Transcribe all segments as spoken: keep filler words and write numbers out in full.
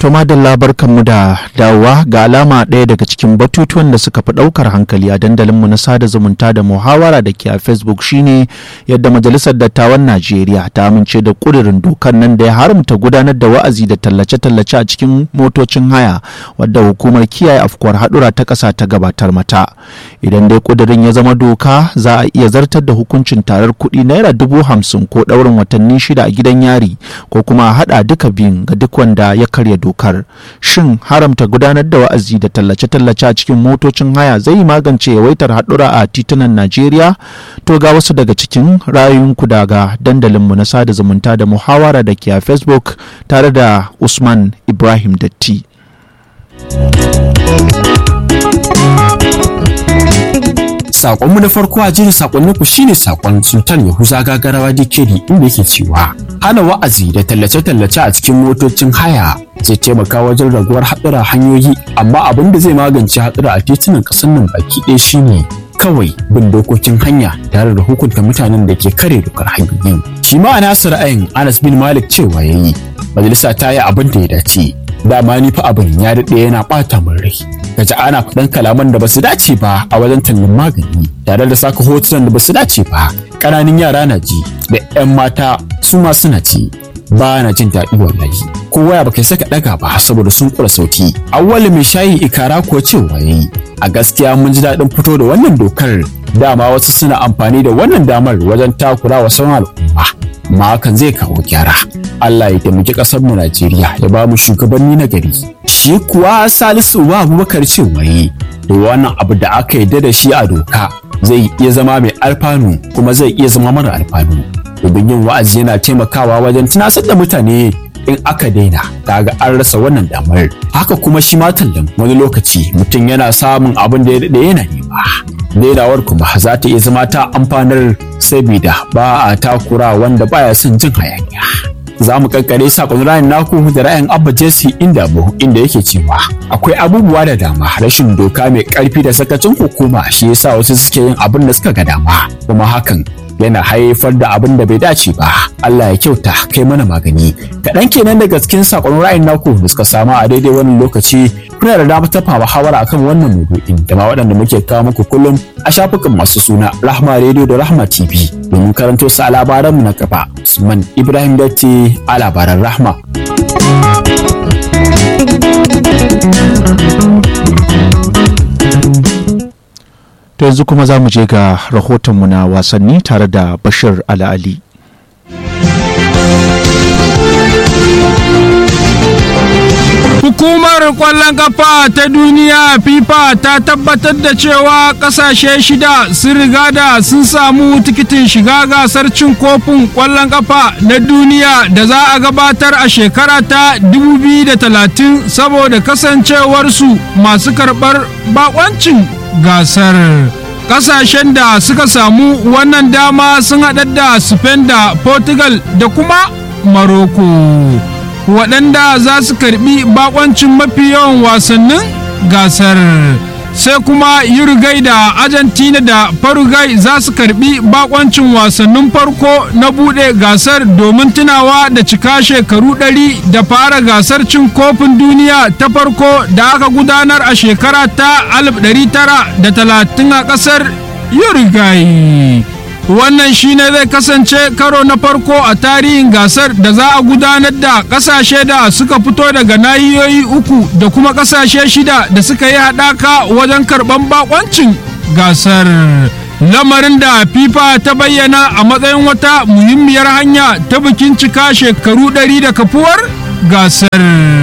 To madalla barkanmu da dawowa ga alama ɗaya daga cikin batutuwan da suka fi ɗaukar hankali a dandalinmu na sada zumunta da muhawara da ke a Facebook shine yadda Majalisar Dattawan Najeriya ta amince da ƙudurin dokar nan da ya haramta gudanar da wa'azi da tallace-tallace a cikin motocin haya wadda hukumar kiyaye afkuwar haɗura ta ƙasa ta gabatar mata. Idan dai ƙudurin ya zama doka za a iya zartar da hukuncin tarar kuɗi naira dubu hamsin ko ɗaurin watanni shida a gidan yari ko kuma a haɗa duka biyun ga duk wanda ya karya dokar. Shin haramta gudanar da wa'azi da tallace-tallace a cikin motocin haya zai magance yawaitar haɗura a titunan Najeriya? To ga wasu daga cikin ra'ayoyinku daga dandalinmu na sada zumunta da muhawara da ke a Facebook tare da Usman Ibrahim Datti. Sakonmu na farko a jerin sakonninku shine sakon Sultan Yahuza Gagarawa Dikedi inda yake cewa hana wa'azi da tallace-tallace a cikin motocin haya zai taimaka wajen raguwar haɗura hanyoyi, amma abin da zai magance haɗura a titunan ƙasar nan baki ɗaya shine kawai bin dokokin hanya tare da hukunta mutanen da ke kare dokar hanyoyin. Shi ma a nasu ra'ayin Anas bin Malik cewa yayi majalisa ta yi abin da ya dace. Dama ni fa abin ya daɗe yana ɓata min rai. Kaji ana faɗan kalaman da basu dace ba a wajen tallan magani tare da saka hotunan da basu dace ba. Ƙananan yara na ji da 'yan mata su ma suna ci. Ba na jin daɗi wallahi. Kowa ya baka saka ɗaga ba saboda sun kura sauki. Awwal mai shayi ikara kuwa cewa yayi. A gaskiya mun ji daɗin fito da wannan dokar. Dama wasu suna amfani da wannan damar wajen takura wa sauran al'umma. Amma hakan zai kawo gyara. Allah ya taimaki ƙasar mu Najeriya ya ba mu shugabanni na gari. Shi kuwa Salisu Uba Abubakar cewa yayi. Da wannan abu da aka yarda da shi a doka zai iya zama mai alfanu kuma zai iya zama mara alfanu. Domin yin wa'azi yana taimakawa wajen tunasar da mutane in aka daina kaga an rasa wannan damar. Haka kuma shi ma tallan wani lokaci mutum yana samun abin da ya daɗe yana nema. Dainawar kuma za ta iya zama ta amfanar sabida ba a takura wanda baya son jin hayaniya. Za mu kankare sakon ra'ayin naku da ra'ayin Abba Jesse inda mu inda yake cewa akwai abubuwa da dama rashin doka mai karfi da sakacin hukuma shi yasa wasu suke yin abin da suka ga dama kuma hakan yana haifar da abin da bai dace ba. Allah ya kyauta kai mana magani. Kaɗan kenan daga cikin sakon ra'ayin naku da suka samu a daidai wannan lokaci. Kuna da damar tafa muhawara akan wannan maudu'in da ma waɗanda muke kawo muku kullum a shafukan masu suna Rahma Radio da Rahma T V domin karanto su a labaranmu na gaba. Usman Ibrahim Datti a labaran Rahma. To yanzu kuma za mu je ga rahotonmu na wasanni tare da Bashir Ali. Hukumar ƙwallon ƙafa ta duniya FIFA ta tabbatar da cewa ƙasashe shida sun riga da sun samu tikitin shiga gasar cin kofin ƙwallon ƙafa na duniya da za a gabatar a shekara ta dubu biyu da talatin saboda kasancewarsu masu karɓar baƙwancin gasar. Ƙasashen da suka samu wannan dama sun haɗa da Spain da Portugal da kuma Morocco, waɗanda za su karɓi bakoncin mafi yawan wasannin gasar. Sai kuma Uruguay da Argentina da Paraguay za su karɓi bakoncin wasannin farko na buɗe gasar domin tunawa da cika shekaru ɗari da fara gasar cin kofin duniya ta farko da aka gudanar a shekara ta alif ɗari tara da talatin a ƙasar Uruguay. Wannan shine zai kasance karo na farko a tarihin gasar da za a gudanar da kasashe da suka fito daga nahiyoyi uku da kuma kasashe shida da suka yi haɗaka wajen karɓan bakoncin gasar. Lamarin da FIFA ta bayyana a matsayin wata muhimmiyar hanya ta bikin cika shekaru ɗari da kafuwar gasar.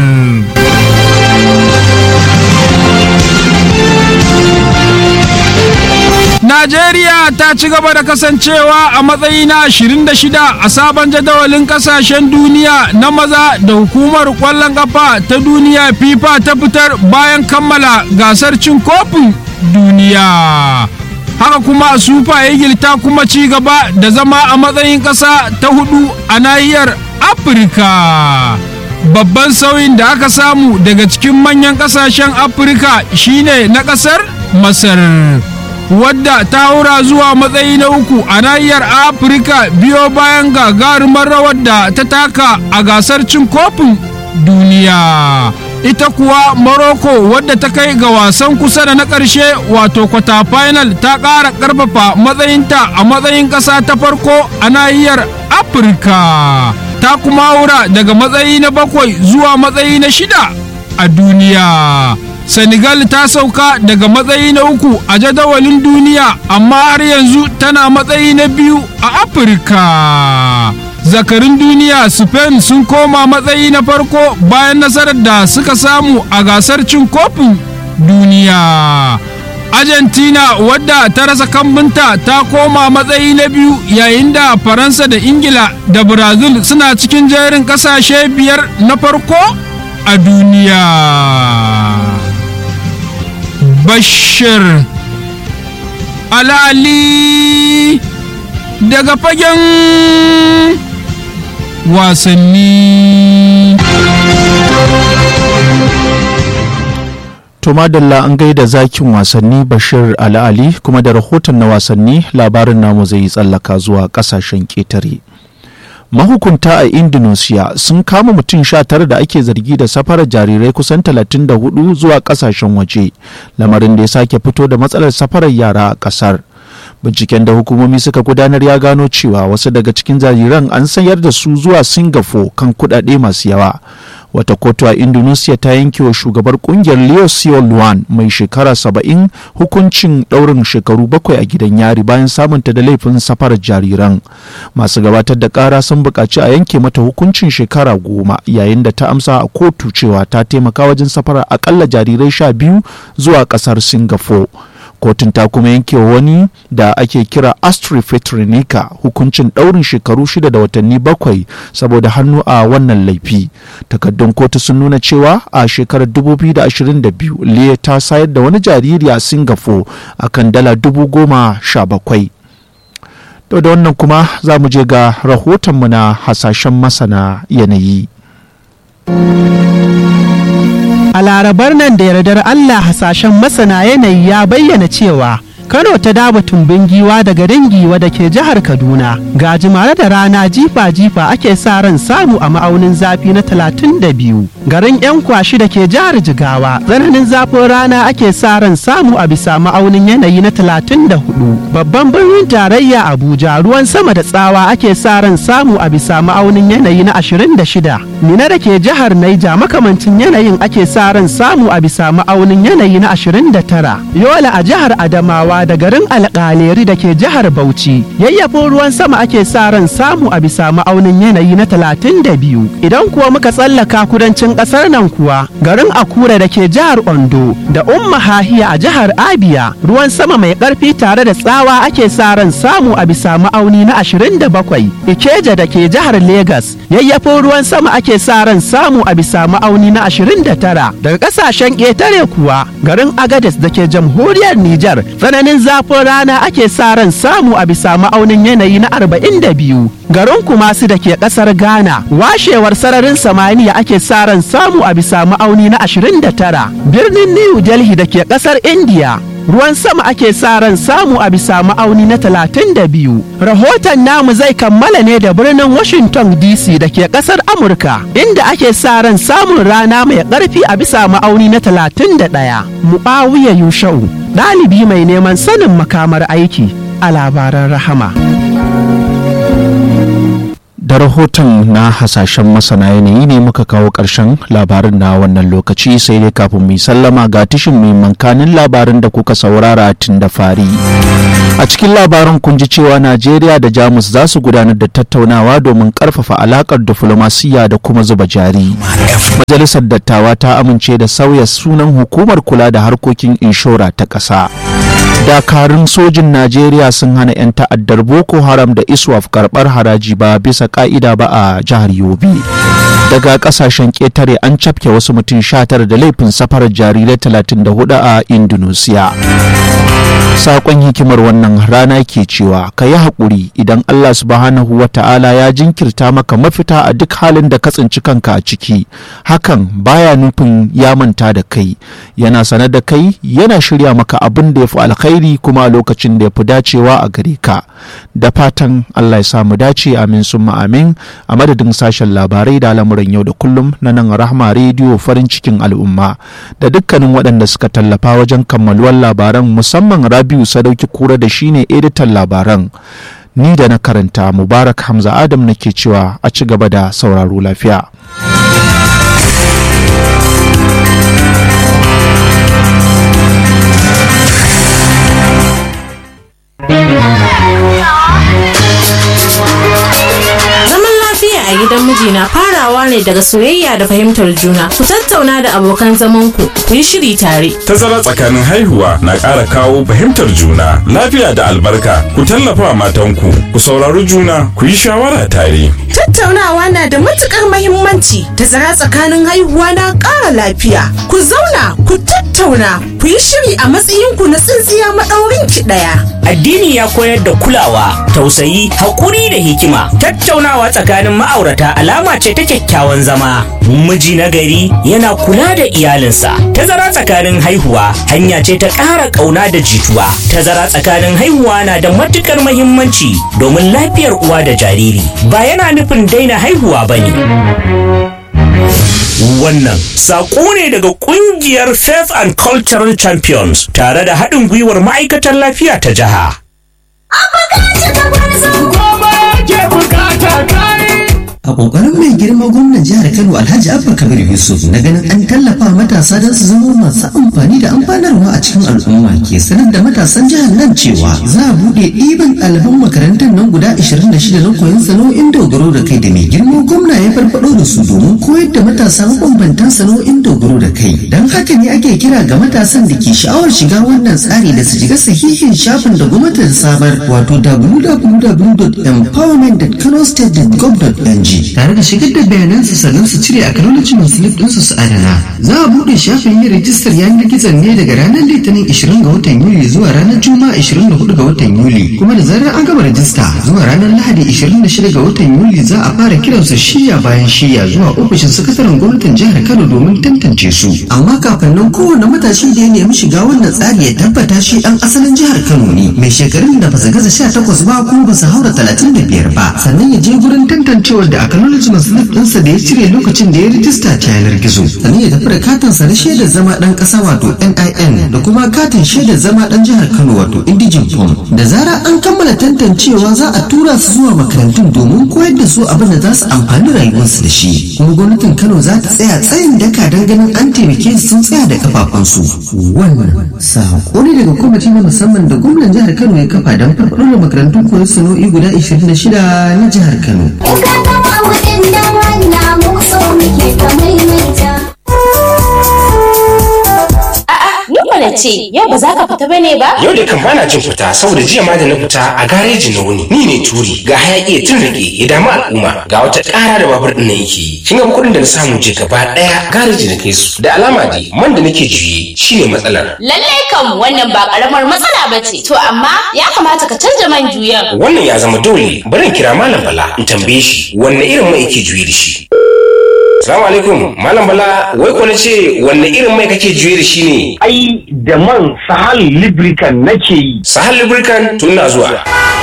Najeriya ta ci gaba da kasancewa a matsayi na ashirin da shida a sabon jadawalin kasashen duniya na maza da hukumar ƙwallon ƙafa ta duniya FIFA ta fitar bayan kammala gasar cin kofin duniya. Haka kuma Super Eagles ta kuma ci gaba da zama a matsayin ƙasa ta hudu a nahiyar Afirka. Babban sauyin da aka samu daga cikin manyan ƙasashen Afirka shine na ƙasar Masar, wadda ta haura zuwa matsayi na uku a nahiyar Afirka biyo bayan gagarumar rawar da ta taka a gasar cin kofin duniya. Ita kuwa Morocco wadda ta kai ga wasan kusa da na ƙarshe wato kwata final ta ƙara ƙarfafa matsayinta a matsayin ƙasa ta farko a nahiyar Afirka. Ta kuma haura daga matsayi na bakwai zuwa matsayi na shida a duniya. Senegal ta sauka daga matsayi na uku a jadawalin duniya amma har yanzu tana matsayi na biyu a Afirka. Zakarin duniya Spain sun koma matsayi na farko bayan nasarar da suka samu a gasar cin kofin duniya. Argentina wadda ta rasa kambunta ta koma matsayi na biyu yayin da Faransa da Ingila da Brazil suna cikin jerin kasashe biyar na farko a duniya. Bashir Alali daga fagen wasanni. To madalla an gaida zakin wasanni Bashir Ali kuma da rahoton na wasanni labarin namu zai tsallaka zuwa kasashen ƙetare. Mahukunta a Indonesia sun kama mutum sha tara da ake zargi da safarar jarirai kusan talatin da hudu zuwa kasashen waje, lamarin da ya sake fito da matsalar safarar yara a kasar. Binciken da hukumomi suka gudanar ya gano cewa wasu daga cikin jariran an sayar da su zuwa Singapore kan kudade masu yawa. Wata kotu a Indonesia ta yanke wa shugabar kungiyar Leo Seo Luan mai shekara saba'in hukuncin daurin shekaru bakwai a gidan yari bayan samunta da laifin safarar jariran. Masu gabatar da kara sun buƙaci a yanke mata hukuncin shekara goma yayin da ta amsa a kotu cewa ta taimaka wajen safarar akalla jarirai sha biyu zuwa ƙasar Singapore. Kotun ta kuma yanke wani da ake kira Astrid Petrinica hukuncin ɗaurin shekaru shida da watanni bakwai saboda hannu a wannan laifi. Takaddun kotu sun nuna cewa a shekarar dubu biyu da ashirin da biyu Leah ta sayar da wani jariri a Singapore akan dala dubu goma sha bakwai. To da wannan kuma za mu je ga rahotonmu na hasashen masana yanayi. A larabar nan da yardar Allah hasashen masana yanayi ya bayyana cewa Kano ta daba tumbin giwa daga Ringiwa da ke jihar Kaduna. Gajimare da rana jifa-jifa ake sa ran samu a ma'aunin zafi na talatin da biyu. Garin 'yan kwashi da ke jihar Jigawa tsananin zafin rana ake sa ran samu a bisa ma'aunin yanayi na talatin da hudu. Babban birnin tarayya Abuja ruwan sama da tsawa ake sa ran samu a bisa ma'aunin yanayi na ashirin da shida. Mina da ke jihar Naija makamancin yanayin ake sa ran samu a bisa ma'aunin yanayi na ashirin da tara. Yola a jihar Adamawa da garin Alƙaleri da ke jihar Bauchi yayyafin ruwan sama ake sa ran samu a bisa ma'aunin yanayi na talatin da biyu. Idan kuwa muka tsallaka kudancin ƙasar nan kuwa garin Akure da ke jihar Ondo da Umma Hahiya a jihar Abia ruwan sama mai ƙarfi tare da tsawa ake sa ran samu a bisa ma'auni na ashirin da bakwai. Ikeja da ke jihar Legas yayyafin ruwan sama ake sa ran samu a bisa ma'auni na ashirin da tara. Daga ƙasashen ƙetare kuwa garin Agadez da ke jamhuriyar Nijar tsananin zafin rana ake sa ran samu a bisa ma'aunin yanayi na arba'in da biyu. Garin Kumasi da ke ƙasar Ghana washewar sararin samaniya ake sa ran samu a bisa ma'auni na ashirin da tara. Birnin New Delhi da ke ƙasar India ruwan sama ake sa ran samu a bisa ma'auni na talatin da biyu. Rahoton namu zai kammala ne da birnin Washington D C da ke ƙasar Amurka inda ake sa ran samun rana mai ƙarfi a bisa ma'auni na talatin da ɗaya. Mu'awiya Yushau ɗalibi mai neman sanin makamar aiki a labaran rahama. Da rahoton na hasashen masana yanayi ne muka kawo ƙarshen labarin na wannan lokaci, sai dai kafin mu sallama ga tishin mai mankanin labarin da kuka saurara tun da fari. A cikin labarin kun ji cewa Najeriya da Jamus za su gudanar da tattaunawa domin ƙarfafa alaƙar diflomasiyya da kuma zuba jari. Majalisar Dattawa ta amince da sauya sunan hukumar kula da harkokin inshora ta ƙasa. Dakarun sojin Najeriya sun hana 'yan ta'addar Boko Haram da ISWAF karɓar haraji ba bisa ƙa'ida ba a jihar Yobe. Daga ƙasashen ƙetare an cafke wasu mutum sha tara da laifin safarar jarirai talatin da hudu a Indonesia. Saƙon hikimar wannan rana ke cewa ka yi haƙuri idan Allah subhanahu wa ta'ala ya jinkirta maka mafita a duk halin da ka tsinci kanka a ciki. Hakan baya nufin ya manta da kai, yana sane da kai, yana shirya maka abin da ya fi alkhairi kuma a lokacin da ya fi dacewa a gare ka. Da fatan Allah ya samu dace, amin summa amin. A madadin sashen labarai da al'amuran al'amuran yau da kullum na nan Rahma rediyo farin cikin al'umma da dukkanin waɗanda suka tallafa wajen kammaluwar labaran, musamman Rabiu Sadauki Kura da shine editan labaran. Ni da na karanta Mubarak Hamza Adam nake cewa a ci gaba da sauraro lafiya. A gidan mijina farawa ne daga soyayya da fahimtar juna. Ku tattauna da abokan zamanku, ku yi shiri tare. Tazara tsakanin haihuwa na ƙara kawo fahimtar juna, lafiya da albarka. Ku tallafa matanku, ku saurari juna, ku yi shawara tare. Tattaunawa na da matukar mahimmanci. Tazara tsakanin haihuwa na ƙara lafiya. Ku zauna, ku tattauna, ku yi shiri a matsayinku na tsintsiya maɗaurin ki ɗaya. Addini ya koyar da kulawa, tausayi, haƙuri da hikima. Tattaunawa tsakanin ma'aurata alama ce ta kyakkyawan zama. Miji na gari yana kula da iyalinsa. Tazara tsakanin haihuwa hanya ce ta ƙara ƙauna da jituwa. Tazara tsakanin haihuwa na da matuƙar mahimmanci domin lafiyar uwa da jariri. Ba yana nufin daina haihuwa ba ne. Wannan saƙo ne daga ƙungiyar Faith and Cultural Champions tare da haɗin gwiwar ma'aikatar lafiya ta jiha. A ƙoƙarin mai girma gwamnan jihar Kano Alhaji Abba Kabir Yusuf na ganin an tallafa matasa don su zama masu amfani da amfanarwa a cikin al'umma, ke sanar da matasan jihar nan cewa za a buɗe ɗiban ɗaliban makarantar nan guda ashirin da shida na koyon sana'o'in dogaro da kai da mai girma gwamna ya farfaɗo da su domin koyar da matasa mabambantan sana'o'in dogaro da kai. Don haka ne ake kira ga matasan da ke sha'awar shiga wannan tsari da su shiga sahihin shafin da gwamnatin samar, wato w w w dot empowerment dot kano state dot gov dot n g, tare da shigar da bayanansu sannan su cire a kalolacin slip ɗinsu su adana. Za a buɗe shafin yin rijistar yanar gizon ne daga ranar litinin ishirin ga watan Yuli zuwa ranar Juma'a ishirin da hudu ga watan Yuli, kuma da zarar an gama rajista zuwa ranar Lahadi ishirin da shida ga watan Yuli za a fara kiransu shiya bayan shiya zuwa ofishin sakataren gwamnatin jihar Kano domin tantance su. Amma kafin nan kowane matashi da ya nemi shiga wannan tsari ya tabbata shi ɗan asalin jihar Kano ne, mai shekarun da ba su gaza sha takwas ba kuma ba su haura talatin da biyar ba, sannan ya je gurin tantancewar da acknowledgement slip ɗinsa da ya cire lokacin da ya rijista ta yanar gizo, sannan ya tafi da katinsa na shaidar zama ɗan ƙasa wato N I N da kuma katin shaidar zama ɗan jihar Kano wato Indigen Form. Da zarar an kammala tantancewa za a tura su zuwa makarantun domin koyar da su abin da za su amfani rayuwarsu da shi, kuma gwamnatin Kano za ta tsaya tsayin daka don ganin an taimake su sun tsaya da kafafunsu. Wannan sako ne daga kwamiti na musamman da gwamnan jihar Kano ya kafa don farfaɗo da makarantun koyon sana'o'i guda ashirin da shida na jihar Kano. Nuna ce, yau ba za ka fita bane ba? Yau da kan bana jin fita saboda jiya ma da na fita a gareji na wuni. Ni ne turi, ga hayaki ya tun rage ya damu al'umma, ga wata ƙara da babur ɗin na yake yi. Kin ga kuɗin da na samu je gaba ɗaya gareji na kai su. Da alama dai man da nake juye shine matsalar. Lallai kam wannan ba ƙaramar matsala ba ce. To amma ya kamata ka canja man juyan. Wannan ya zama dole. Bari in kira Malam Bala in tambaye shi wanne irin mai yake juye da shi. Salamu alaikum, Malam Bala, wai ko na ce wanne irin mai kake juye da shi ne? Ai, da man Sahal Lubricant nake yi. Sahal Lubricant tun na zuwa.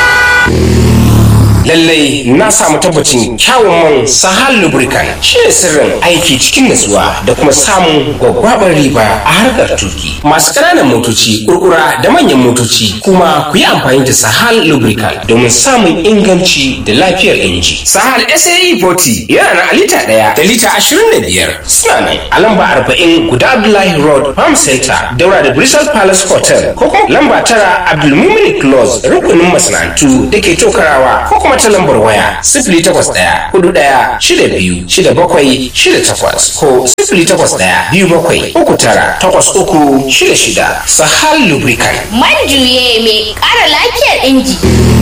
Lallai na samu tabbacin kyawun man Sahal Lubricant shi ne sirrin aiki cikin natsuwa da kuma samun gwaggwabar riba a harkar tuki. Masu ƙananan motoci, kurkura da manyan motoci kuma ku yi amfani da Sahal Lubricant domin samun inganci da lafiyar inji. Sahal S A E forty yana na lita ɗaya da lita ashirin da biyar. Suna nan a lamba arba'in guda Abdullahi Road Farm Center daura da Bristol Palace Hotel ko kuma lamba tara Abdulmumin Close rukunin masana'antu da ke Tokarawa ko kuma ta lambar waya sifili takwas ɗaya hudu ɗaya shida biyu shida bakwai shida takwas ko sifili takwas ɗaya biyu bakwai uku tara takwas uku shida shida. Sahal Lubricant. Man juye mai ƙara lafiyar inji.